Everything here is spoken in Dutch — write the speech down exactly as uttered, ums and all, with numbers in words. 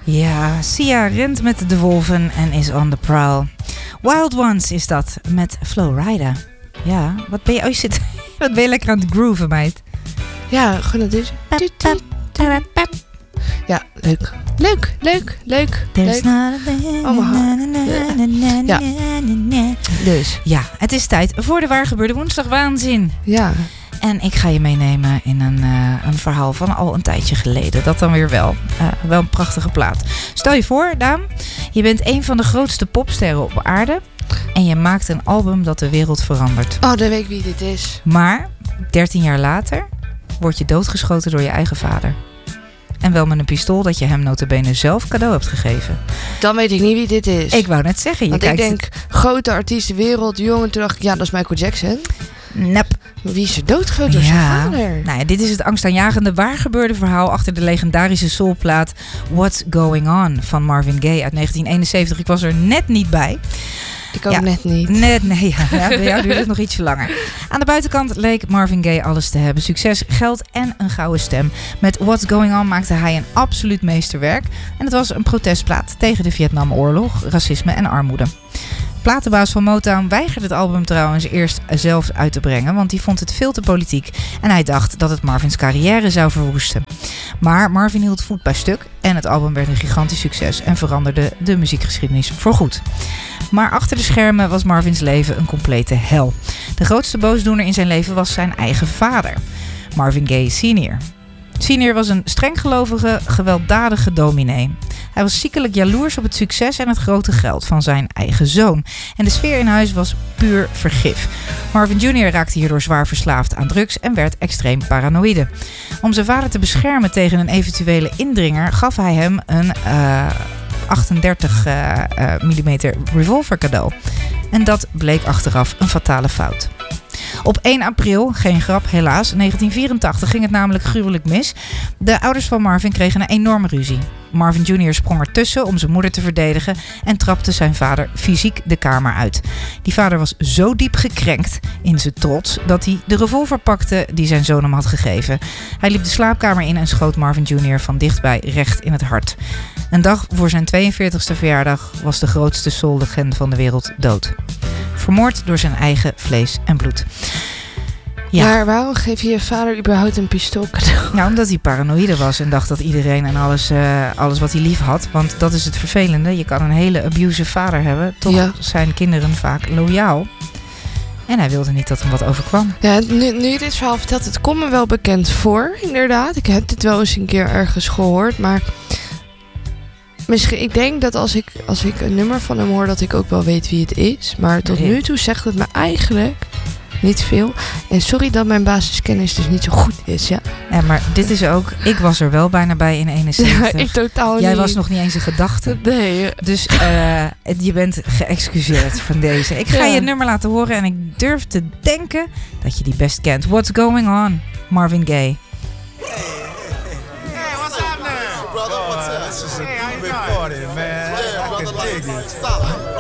Ja, Sia rent met de wolven en is on the prowl. Wild Ones is dat, met Flowrider. Ja, wat ben je... Oh, je zit... Wat ben je lekker aan het grooven, meid. Ja, gewoon dit. Ja, leuk. Leuk, leuk, leuk. leuk. Oh, ja. Dus. Ja, het is tijd voor de waar gebeurde woensdag waanzin. Ja. En ik ga je meenemen in een, uh, een verhaal van al een tijdje geleden. Dat dan weer wel. Uh, wel een prachtige plaat. Stel je voor, Daan. Je bent een van de grootste popsterren op aarde. En je maakt een album dat de wereld verandert. Oh, dan weet ik wie dit is. Maar dertien jaar later word je doodgeschoten door je eigen vader. En wel met een pistool dat je hem nota bene zelf cadeau hebt gegeven. Dan weet ik niet wie dit is. Ik wou net zeggen. Je Want kijkt ik denk, het... grote artiesten, wereld, jongen. Toen dacht ik, ja, dat is Michael Jackson. Nep. Wie is er doodgeschoten door zijn ja. vader? Nou ja, dit is het angstaanjagende waar gebeurde verhaal achter de legendarische soulplaat What's Going On van Marvin Gaye uit negentien eenenzeventig. Ik was er net niet bij. Ik ook ja, net niet. Net, nee, ja, ja, bij jou duurde het nog ietsje langer. Aan de buitenkant leek Marvin Gaye alles te hebben. Succes, geld en een gouden stem. Met What's Going On maakte hij een absoluut meesterwerk. En het was een protestplaat tegen de Vietnamoorlog, racisme en armoede. Platenbaas van Motown weigerde het album trouwens eerst zelf uit te brengen, want die vond het veel te politiek en hij dacht dat het Marvins carrière zou verwoesten. Maar Marvin hield voet bij stuk en het album werd een gigantisch succes en veranderde de muziekgeschiedenis voorgoed. Maar achter de schermen was Marvins leven een complete hel. De grootste boosdoener in zijn leven was zijn eigen vader, Marvin Gaye senior. Senior was een strenggelovige, gewelddadige dominee. Hij was ziekelijk jaloers op het succes en het grote geld van zijn eigen zoon. En de sfeer in huis was puur vergif. Marvin junior raakte hierdoor zwaar verslaafd aan drugs en werd extreem paranoïde. Om zijn vader te beschermen tegen een eventuele indringer gaf hij hem een uh, achtendertig millimeter revolver cadeau. En dat bleek achteraf een fatale fout. Op één april, geen grap helaas, negentien vierentachtig ging het namelijk gruwelijk mis. De ouders van Marvin kregen een enorme ruzie. Marvin junior sprong ertussen om zijn moeder te verdedigen en trapte zijn vader fysiek de kamer uit. Die vader was zo diep gekrenkt in zijn trots dat hij de revolver pakte die zijn zoon hem had gegeven. Hij liep de slaapkamer in en schoot Marvin junior van dichtbij recht in het hart. Een dag voor zijn tweeënveertigste verjaardag was de grootste soullegende van de wereld dood. Vermoord door zijn eigen vlees en bloed. Ja. Maar waarom geef je je vader überhaupt een pistool cadeau? Nou, omdat hij paranoïde was en dacht dat iedereen en alles, uh, alles wat hij lief had. Want dat is het vervelende. Je kan een hele abusive vader hebben. Toch ja. zijn kinderen vaak loyaal. En hij wilde niet dat hem wat overkwam. Ja, nu, nu je dit verhaal vertelt, het komt me wel bekend voor, inderdaad. Ik heb dit wel eens een keer ergens gehoord, maar... Misschien, ik denk dat als ik, als ik een nummer van hem hoor, dat ik ook wel weet wie het is. Maar tot nu toe zegt het me eigenlijk niet veel. En sorry dat mijn basiskennis dus niet zo goed is, ja. Ja, maar dit is ook... Ik was er wel bijna bij in eenenzeventig. Ja, ik totaal Jij niet. was nog niet eens een gedachte. Nee. Dus uh, je bent geëxcuseerd van deze. Ik ga ja. je het nummer laten horen en ik durf te denken dat je die best kent. What's Going On? Marvin Gaye. Brother, what's up? This is a big party, man. I can dig it.